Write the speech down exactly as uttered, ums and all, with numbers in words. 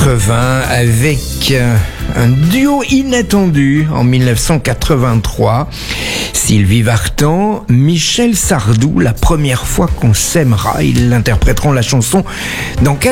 quatre-vingts avec euh, un duo inattendu en mille neuf cent quatre-vingt-trois. Sylvie Vartan, Michel Sardou, la première fois qu'on s'aimera. Ils interpréteront la chanson dans